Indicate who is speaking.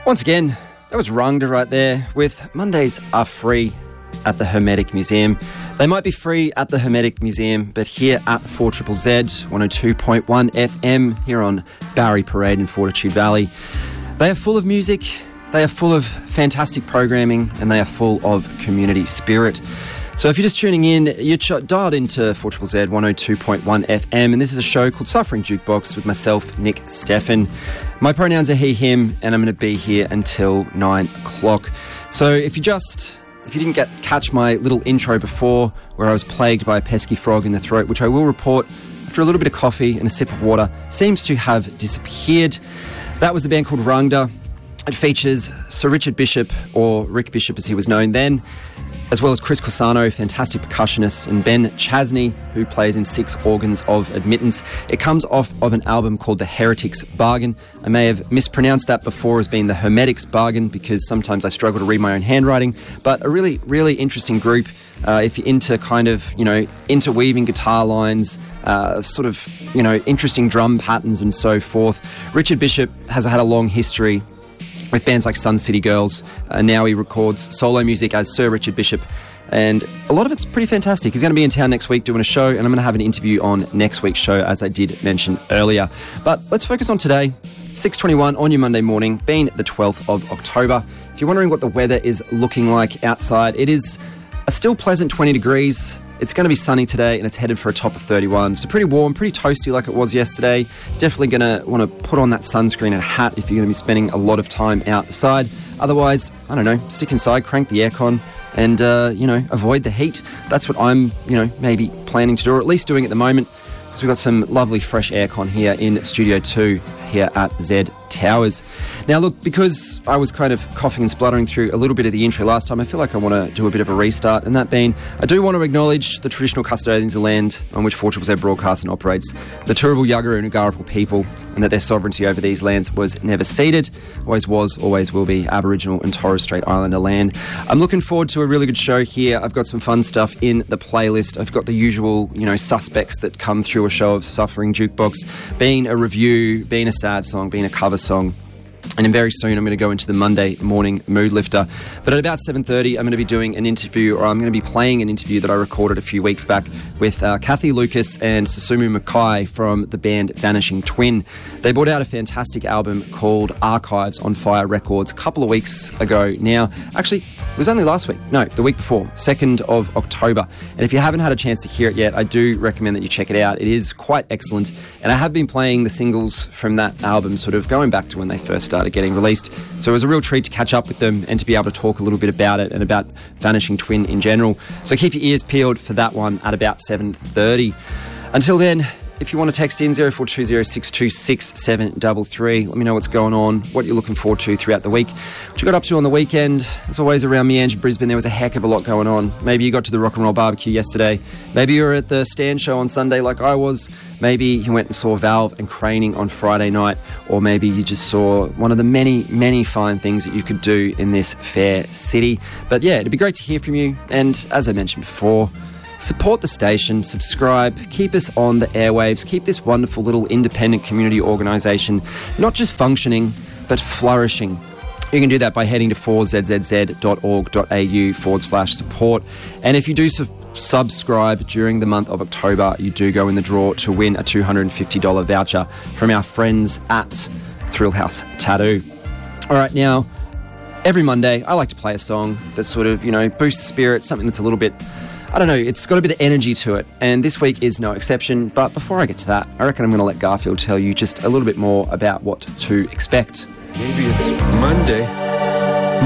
Speaker 1: Once again, that was Rangda right there with Mondays Are Free at the Hermetic Museum. They might be free at the Hermetic Museum, but here at 4ZZZ, 102.1 FM, here on Barry Parade in Fortitude Valley, they are full of music, they are full of fantastic programming, and they are full of community spirit. So if you're just tuning in, you're dialed into 4ZZZ 102.1 FM, and this is a show called Suffering Jukebox with myself, Nick Steffen. My pronouns are he, him, and I'm going to be here until 9 o'clock. So if you didn't catch my little intro before, where I was plagued by a pesky frog in the throat, which I will report after a little bit of coffee and a sip of water, seems to have disappeared. That was a band called Rangda. It features Sir Richard Bishop, or Rick Bishop as he was known then, as well as Chris Corsano, fantastic percussionist, and Ben Chasney, who plays in 6 Organs of Admittance. It comes off of an album called The Heretic's Bargain. I may have mispronounced that before as being The Hermetic's Bargain, because sometimes I struggle to read my own handwriting, but a really, really interesting group. If you're into interweaving guitar lines, interesting drum patterns and so forth. Richard Bishop has had a long history with bands like Sun City Girls. Now he records solo music as Sir Richard Bishop, and a lot of it's pretty fantastic. He's going to be in town next week doing a show, and I'm going to have an interview on next week's show, as I did mention earlier. But let's focus on today, 6:21 on your Monday morning, being the 12th of October. If you're wondering what the weather is looking like outside, it is a still pleasant 20 degrees. It's going to be sunny today, and it's headed for a top of 31. So pretty warm, pretty toasty like it was yesterday. Definitely going to want to put on that sunscreen and a hat if you're going to be spending a lot of time outside. Otherwise, I don't know, stick inside, crank the aircon, and, avoid the heat. That's what I'm, maybe planning to do, or at least doing at the moment, because we've got some lovely fresh aircon here in Studio 2 here at Z Towers. Now look, because I was kind of coughing and spluttering through a little bit of the intro last time, I feel like I want to do a bit of a restart, and that being, I do want to acknowledge the traditional custodians of land on which 4ZZZ broadcasts and operates, the Turrbal, Yagara and Ugarapul people, and that their sovereignty over these lands was never ceded, always was, always will be Aboriginal and Torres Strait Islander land. I'm looking forward to a really good show here. I've got some fun stuff in the playlist. I've got the usual, suspects that come through a show of Suffering Jukebox, being a review, being a sad song, being a cover song. And then very soon I'm going to go into the Monday morning mood lifter. But at about 7:30 I'm going to be doing an interview, or I'm going to be playing an interview that I recorded a few weeks back with Kathy Lucas and Susumu Mackay from the band Vanishing Twin. They brought out a fantastic album called Archives on Fire Records a couple of weeks ago now. Actually, it was only last week. No, the week before, 2nd of October. And if you haven't had a chance to hear it yet, I do recommend that you check it out. It is quite excellent. And I have been playing the singles from that album sort of going back to when they first started getting released. So it was a real treat to catch up with them and to be able to talk a little bit about it and about Vanishing Twin in general. So keep your ears peeled for that one at about 7:30. Until then, if you want to text in 0420 626 733, let me know what's going on, what you're looking forward to throughout the week, what you got up to on the weekend. As always, around me and Brisbane, there was a heck of a lot going on. Maybe you got to the Rock and Roll Barbecue yesterday. Maybe you were at the Stand Show on Sunday like I was. Maybe you went and saw Valve and Craning on Friday night. Or maybe you just saw one of the many, many fine things that you could do in this fair city. But yeah, it'd be great to hear from you. And as I mentioned before, support the station, subscribe, keep us on the airwaves, keep this wonderful little independent community organisation not just functioning, but flourishing. You can do that by heading to 4ZZZ.org.au/support. And if you do subscribe during the month of October, you do go in the draw to win a $250 voucher from our friends at Thrill House Tattoo. All right, now, every Monday, I like to play a song that sort of, boosts the spirit, something that's a little bit, I don't know, it's got a bit of energy to it, and this week is no exception. But before I get to that, I reckon I'm going to let Garfield tell you just a little bit more about what to expect.
Speaker 2: Maybe it's Monday.